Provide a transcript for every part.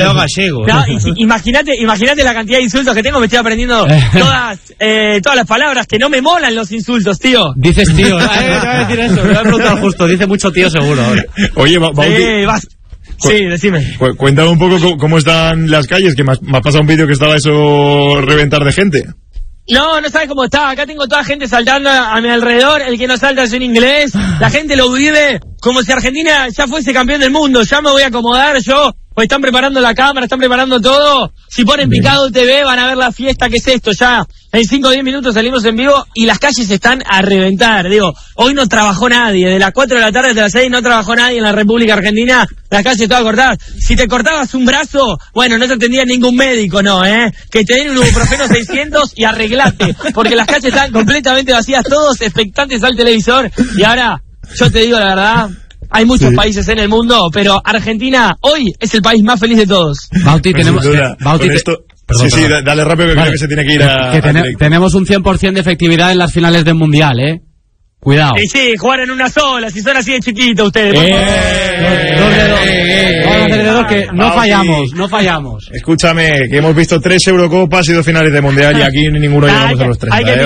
demasiado gallego. No, imagínate la cantidad de insultos que tengo. Me estoy aprendiendo todas las palabras, que no me molan los insultos, tío. Dices tío, te voy a decir eso, me voy a preguntar justo. Dice mucho tío seguro ahora. Oye, Bauti, sí, decime. Cuéntame un poco cómo están las calles, que me ha pasado un vídeo que estaba eso reventar de gente. No sabes cómo está. Acá tengo toda gente saltando a mi alrededor. El que no salta es en inglés. La gente lo vive como si Argentina ya fuese campeón del mundo. Ya me voy a acomodar yo. Pues están preparando la cámara, están preparando todo. Si ponen Picado TV van a ver la fiesta que es esto. Ya en 5 o 10 minutos salimos en vivo y las calles están a reventar. Digo, hoy no trabajó nadie. De las 4 de la tarde hasta las 6 no trabajó nadie en la República Argentina. Las calles todas cortadas. Si te cortabas un brazo, bueno, no te atendía ningún médico, no, que te den un ibuprofeno 600 y arreglate. Porque las calles están completamente vacías, todos expectantes al televisor. Y ahora, yo te digo la verdad, hay muchos países en el mundo, pero Argentina hoy es el país más feliz de todos. Bauti, tenemos... Sí, dale rápido que creo que se tiene que ir a... Tenemos un 100% de efectividad en las finales del Mundial, Cuidado. Sí, jugar en una sola, si son así de chiquitos ustedes. 2 de 2 que no fallamos. Escúchame, que hemos visto 3 Eurocopas y 2 finales de Mundial y aquí ninguno llegamos a los 3. Hay que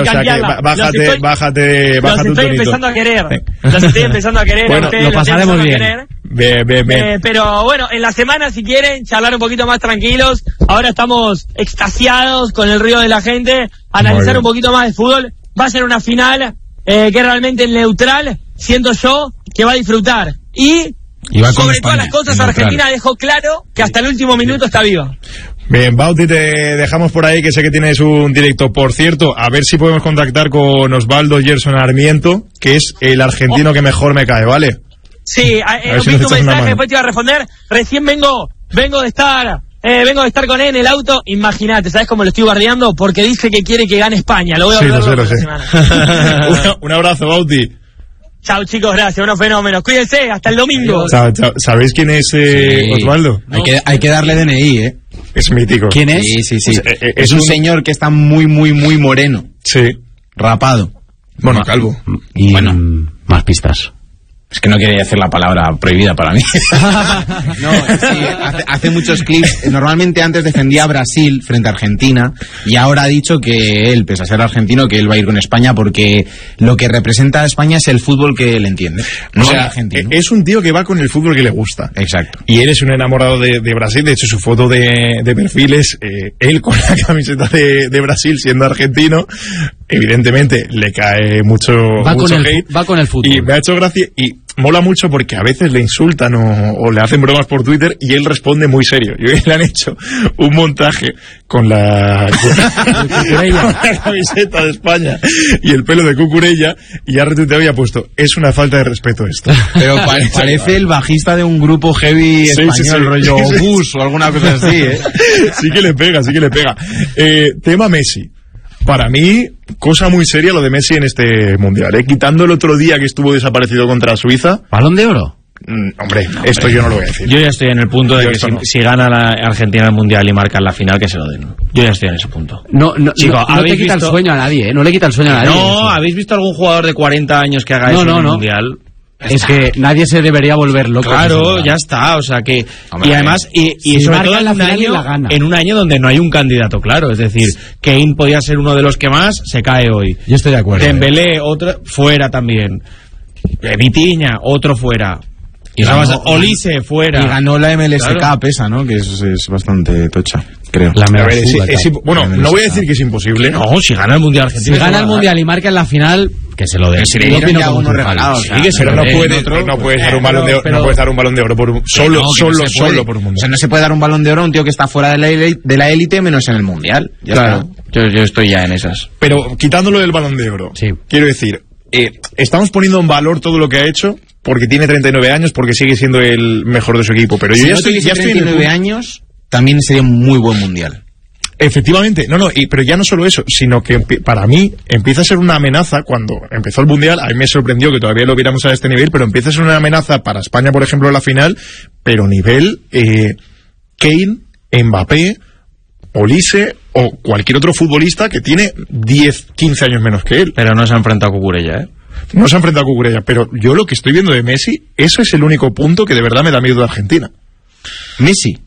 bájate los estoy empezando a querer. Bueno, lo pasaremos bien. Bien. Pero bueno, en la semana, si quieren, charlar un poquito más tranquilos. Ahora estamos extasiados con el río de la gente. Analizar un poquito más de fútbol. Va a ser una final que realmente neutral, siento yo, que va a disfrutar. Y sobre todas las cosas, Argentina dejó claro que hasta el último minuto está viva. Bien, Bauti, te dejamos por ahí, que sé que tienes un directo. Por cierto, a ver si podemos contactar con Osvaldo Gerson Armiento, que es el argentino que mejor me cae, ¿vale? Sí, he visto un mensaje, después te iba a responder. Recién vengo de estar con él en el auto. Imagínate, ¿sabes cómo lo estoy bardeando? Porque dice que quiere que gane España. Lo voy a ver lo sé. Un abrazo, Bauti. Chao, chicos, gracias, unos fenómenos. Cuídense, hasta el domingo. Chao. ¿Sabéis quién es Osvaldo? Hay que darle DNI, Es mítico. ¿Quién es? Sí. Es un señor que está muy moreno. Sí. Rapado. Bueno, calvo. Y más pistas. Es que no quería decir la palabra prohibida para mí. No, sí, hace muchos clips. Normalmente antes defendía a Brasil frente a Argentina y ahora ha dicho que él, pese a ser argentino, que él va a ir con España porque lo que representa a España es el fútbol que él entiende. No, o sea, argentino. Es un tío que va con el fútbol que le gusta. Exacto. Y él es un enamorado de Brasil. De hecho, su foto de perfil es él con la camiseta de Brasil siendo argentino. Evidentemente le cae mucho hate. Va con el fútbol. Y me ha hecho gracia y mola mucho porque a veces le insultan o le hacen bromas por Twitter y él responde muy serio. Y hoy le han hecho un montaje con la camiseta de España y el pelo de Cucurella y ha retuiteado y ha puesto: es una falta de respeto esto. Pero parece el bajista de un grupo heavy español, rollo Bus o alguna cosa así, Sí que le pega. Tema Messi. Para mí, cosa muy seria lo de Messi en este Mundial, Quitando el otro día que estuvo desaparecido contra Suiza. ¿Balón de oro? Hombre, esto yo no lo voy a decir. Yo ya estoy en el punto de que si gana la Argentina el Mundial y marcan la final, que se lo den. Yo ya estoy en ese punto. Chico, no te quita el sueño a nadie, No le quita el sueño a nadie. No, ¿habéis visto algún jugador de 40 años que haga eso en el Mundial? Es que nadie se debería volver loco. Claro, ya está, o sea que... Hombre, y además, y sobre todo en un año donde no hay un candidato claro, es decir, Kane podía ser uno de los que más, se cae hoy. Yo estoy de acuerdo. Dembélé, otro, fuera también. Vitinha, otro fuera. Y Olise, fuera. Y ganó la MLSK, claro. Esa, ¿no? Que es bastante tocha, creo. Bueno, no voy a decir que es imposible. No, si gana el Mundial Argentina. Si gana el Mundial y marca en la final, que se lo den. Pero no puedes dar un balón de oro. No puedes dar un balón de oro solo por un Mundial. O sea, no se puede dar un balón de oro a un tío que está fuera de la élite menos en el Mundial. Claro. Yo estoy ya en esas. Pero quitándolo del balón de oro, sí. Quiero decir, estamos poniendo en valor todo lo que ha hecho porque tiene 39 años, porque sigue siendo el mejor de su equipo. Pero yo ya estoy 39 años, también sería un muy buen Mundial. Efectivamente, pero ya no solo eso, sino que para mí empieza a ser una amenaza. Cuando empezó el Mundial, a mí me sorprendió que todavía lo viéramos a este nivel, pero empieza a ser una amenaza para España, por ejemplo, en la final, pero nivel Kane, Mbappé, Olise o cualquier otro futbolista que tiene 10, 15 años menos que él. Pero no se ha enfrentado a Cucurella, No se ha enfrentado a Cucurella, pero yo lo que estoy viendo de Messi, eso es el único punto que de verdad me da miedo de Argentina. Messi.